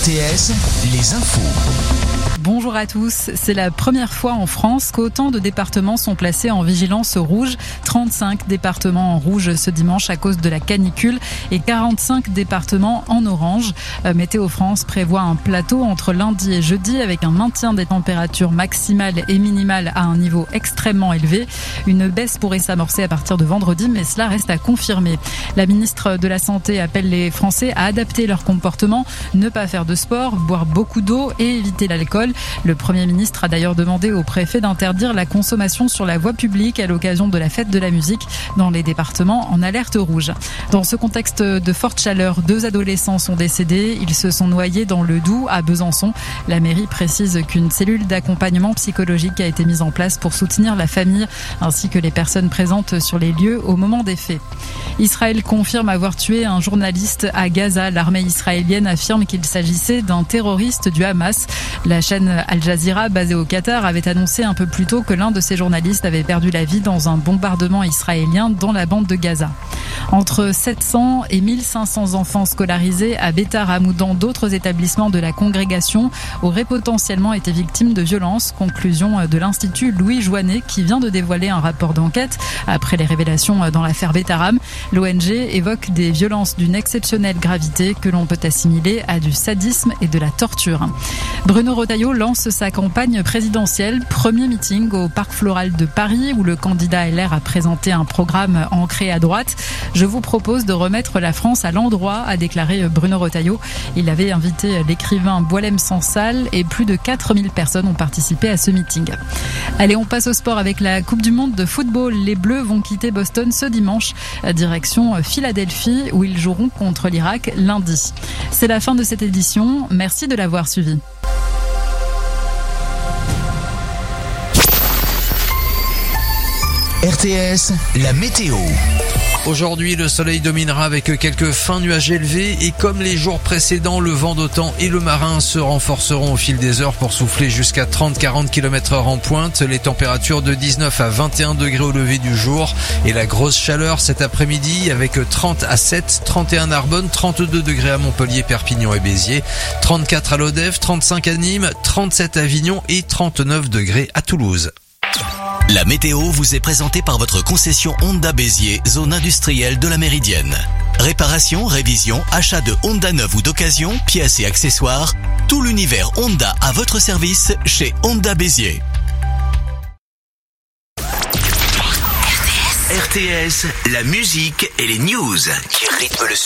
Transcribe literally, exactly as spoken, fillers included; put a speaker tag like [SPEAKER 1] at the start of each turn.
[SPEAKER 1] T S, les infos.
[SPEAKER 2] Bonjour à tous. C'est la première fois en France qu'autant de départements sont placés en vigilance rouge. trente-cinq départements en rouge ce dimanche à cause de la canicule et quarante-cinq départements en orange. Météo France prévoit un plateau entre lundi et jeudi avec un maintien des températures maximales et minimales à un niveau extrêmement élevé. Une baisse pourrait s'amorcer à partir de vendredi, mais cela reste à confirmer. La ministre de la Santé appelle les Français à adapter leur comportement, ne pas faire de sport, boire beaucoup d'eau et éviter l'alcool. Le Premier ministre a d'ailleurs demandé au préfet d'interdire la consommation sur la voie publique à l'occasion de la fête de la musique dans les départements en alerte rouge. Dans ce contexte de forte chaleur, deux adolescents sont décédés. Ils se sont noyés dans le Doubs à Besançon. La mairie précise qu'une cellule d'accompagnement psychologique a été mise en place pour soutenir la famille ainsi que les personnes présentes sur les lieux au moment des faits. Israël confirme avoir tué un journaliste à Gaza. L'armée israélienne affirme qu'il s'agissait d'un terroriste du Hamas. La chaîne Al Jazeera, basée au Qatar, avait annoncé un peu plus tôt que l'un de ses journalistes avait perdu la vie dans un bombardement israélien dans la bande de Gaza. Entre sept cents et mille cinq cents enfants scolarisés à Bétar, Hamoud, dans d'autres établissements de la congrégation auraient potentiellement été victimes de violences. Conclusion de l'Institut Louis Joannet qui vient de dévoiler un rapport d'enquête après les révélations dans l'affaire Betaram. L'O N G évoque des violences d'une exceptionnelle gravité que l'on peut assimiler à du sadisme et de la torture. Bruno Retailleau lance sa campagne présidentielle. Premier meeting au Parc Floral de Paris où le candidat L R a présenté un programme ancré à droite. Je vous propose de remettre la France à l'endroit, a déclaré Bruno Retailleau. Il avait invité l'écrivain Boualem Sansal et plus de quatre mille personnes ont participé à ce meeting. Allez, on passe au sport avec la Coupe du Monde de football. Les Bleus vont quitter Boston ce dimanche, direction Philadelphie où ils joueront contre l'Irak lundi. C'est la fin de cette édition. Merci de l'avoir suivi.
[SPEAKER 1] R T S, la météo.
[SPEAKER 3] Aujourd'hui, le soleil dominera avec quelques fins nuages élevés et comme les jours précédents, le vent d'OTAN et le marin se renforceront au fil des heures pour souffler jusqu'à trente à quarante kilomètres heure en pointe. Les températures de dix-neuf à vingt et un degrés au lever du jour et la grosse chaleur cet après-midi avec trente à sept, trente et un à Narbonne, trente-deux degrés à Montpellier, Perpignan et Béziers, trente-quatre à Lodève, trente-cinq à Nîmes, trente-sept à Avignon et trente-neuf degrés à Toulouse.
[SPEAKER 1] La météo vous est présentée par votre concession Honda Béziers, zone industrielle de la Méridienne. Réparation, révision, achat de Honda neuf ou d'occasion, pièces et accessoires, tout l'univers Honda à votre service chez Honda Béziers. R T S, la musique et les news qui rythment le